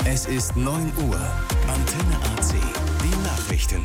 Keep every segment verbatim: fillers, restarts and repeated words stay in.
Es ist neun Uhr. Antenne A C. Die Nachrichten.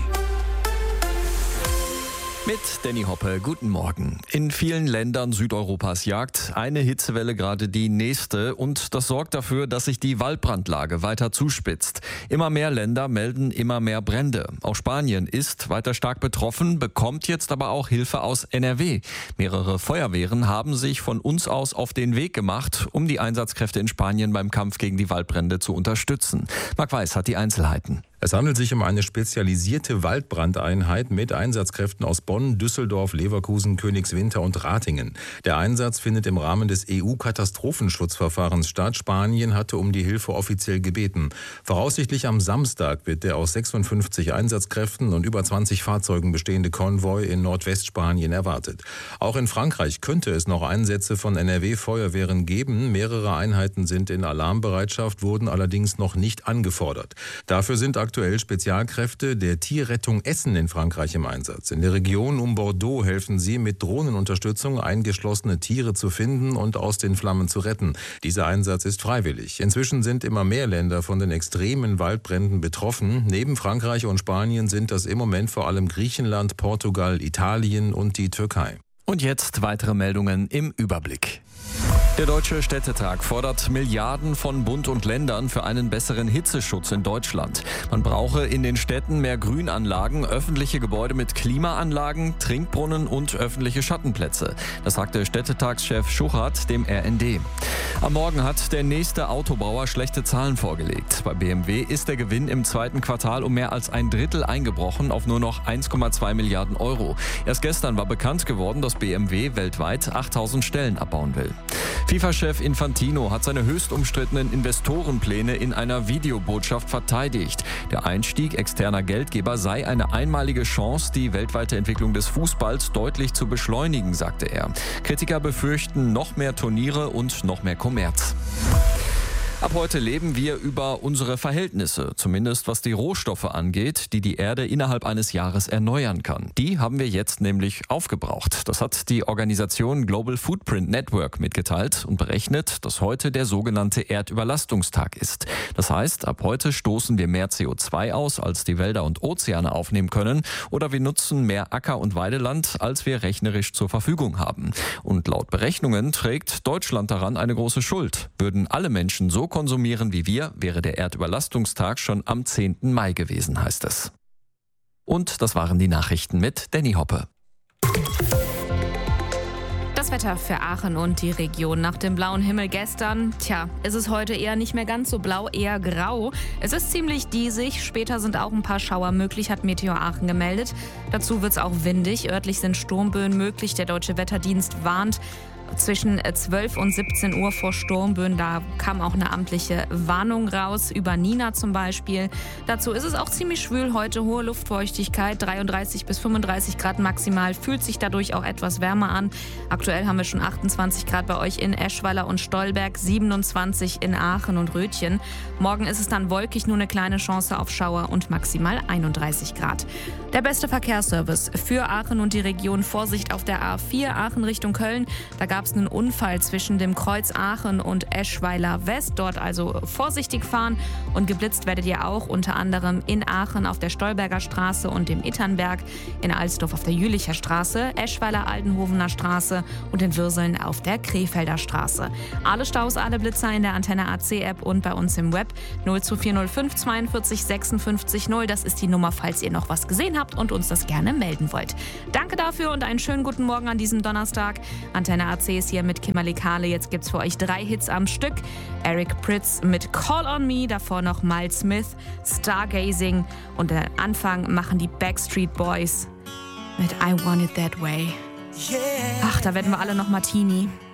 Mit Danny Hoppe, guten Morgen. In vielen Ländern Südeuropas jagt eine Hitzewelle gerade die nächste und das sorgt dafür, dass sich die Waldbrandlage weiter zuspitzt. Immer mehr Länder melden immer mehr Brände. Auch Spanien ist weiter stark betroffen, bekommt jetzt aber auch Hilfe aus N R W. Mehrere Feuerwehren haben sich von uns aus auf den Weg gemacht, um die Einsatzkräfte in Spanien beim Kampf gegen die Waldbrände zu unterstützen. Marc Weiß hat die Einzelheiten. Es handelt sich um eine spezialisierte Waldbrandeinheit mit Einsatzkräften aus Bonn, Düsseldorf, Leverkusen, Königswinter und Ratingen. Der Einsatz findet im Rahmen des E U-Katastrophenschutzverfahrens statt. Spanien hatte um die Hilfe offiziell gebeten. Voraussichtlich am Samstag wird der aus sechsundfünfzig Einsatzkräften und über zwanzig Fahrzeugen bestehende Konvoi in Nordwestspanien erwartet. Auch in Frankreich könnte es noch Einsätze von N R W-Feuerwehren geben. Mehrere Einheiten sind in Alarmbereitschaft, wurden allerdings noch nicht angefordert. Dafür sind aktuell Spezialkräfte der Tierrettung Essen in Frankreich im Einsatz. In der Region um Bordeaux helfen sie mit Drohnenunterstützung, eingeschlossene Tiere zu finden und aus den Flammen zu retten. Dieser Einsatz ist freiwillig. Inzwischen sind immer mehr Länder von den extremen Waldbränden betroffen. Neben Frankreich und Spanien sind das im Moment vor allem Griechenland, Portugal, Italien und die Türkei. Und jetzt weitere Meldungen im Überblick. Der Deutsche Städtetag fordert Milliarden von Bund und Ländern für einen besseren Hitzeschutz in Deutschland. Man brauche in den Städten mehr Grünanlagen, öffentliche Gebäude mit Klimaanlagen, Trinkbrunnen und öffentliche Schattenplätze. Das sagte Städtetagschef Schuchart dem R N D. Am Morgen hat der nächste Autobauer schlechte Zahlen vorgelegt. Bei B M W ist der Gewinn im zweiten Quartal um mehr als ein Drittel eingebrochen auf nur noch eins Komma zwei Milliarden Euro. Erst gestern war bekannt geworden, dass B M W weltweit achttausend Stellen abbauen will. FIFA-Chef Infantino hat seine höchst umstrittenen Investorenpläne in einer Videobotschaft verteidigt. Der Einstieg externer Geldgeber sei eine einmalige Chance, die weltweite Entwicklung des Fußballs deutlich zu beschleunigen, sagte er. Kritiker befürchten noch mehr Turniere und noch mehr Kommerz. Ab heute leben wir über unsere Verhältnisse, zumindest was die Rohstoffe angeht, die die Erde innerhalb eines Jahres erneuern kann. Die haben wir jetzt nämlich aufgebraucht. Das hat die Organisation Global Footprint Network mitgeteilt und berechnet, dass heute der sogenannte Erdüberlastungstag ist. Das heißt, ab heute stoßen wir mehr C O zwei aus, als die Wälder und Ozeane aufnehmen können, oder wir nutzen mehr Acker- und Weideland, als wir rechnerisch zur Verfügung haben. Und laut Berechnungen trägt Deutschland daran eine große Schuld. Würden alle Menschen so konsumieren wie wir, wäre der Erdüberlastungstag schon am zehnten Mai gewesen, heißt es. Und das waren die Nachrichten mit Danny Hoppe. Das Wetter für Aachen und die Region nach dem blauen Himmel gestern. Tja, ist es heute eher nicht mehr ganz so blau, eher grau. Es ist ziemlich diesig. Später sind auch ein paar Schauer möglich, hat Meteor Aachen gemeldet. Dazu wird es auch windig. Örtlich sind Sturmböen möglich. Der Deutsche Wetterdienst warnt zwischen zwölf und siebzehn Uhr vor Sturmböen. Da kam auch eine amtliche Warnung raus, über Nina zum Beispiel. Dazu ist es auch ziemlich schwül heute, hohe Luftfeuchtigkeit, dreiunddreißig bis fünfunddreißig Grad maximal, fühlt sich dadurch auch etwas wärmer an. Aktuell haben wir schon achtundzwanzig Grad bei euch in Eschweiler und Stolberg, siebenundzwanzig in Aachen und Rötchen. Morgen ist es dann wolkig, nur eine kleine Chance auf Schauer und maximal einunddreißig Grad. Der beste Verkehrsservice für Aachen und die Region. Vorsicht auf der A vier Aachen Richtung Köln. Da gab es einen Unfall zwischen dem Kreuz Aachen und Eschweiler West. Dort also vorsichtig fahren und geblitzt werdet ihr auch unter anderem in Aachen auf der Stolberger Straße und dem Itternberg, in Alsdorf auf der Jülicher Straße, Eschweiler Altenhovener Straße und in Würseln auf der Krefelder Straße. Alle Staus, alle Blitzer in der Antenne A C App und bei uns im Web null zwei vier null fünf zweiundvierzig sechsundfünfzig null. Das ist die Nummer, falls ihr noch was gesehen habt und uns das gerne melden wollt. Danke dafür und einen schönen guten Morgen an diesem Donnerstag. Antenne A C ist hier mit Kimberly Kahle. Jetzt gibt's für euch drei Hits am Stück. Eric Prydz mit Call on Me, davor noch Miles Smith, Stargazing und den Anfang machen die Backstreet Boys mit I Want It That Way. Ach, da werden wir alle noch Martini.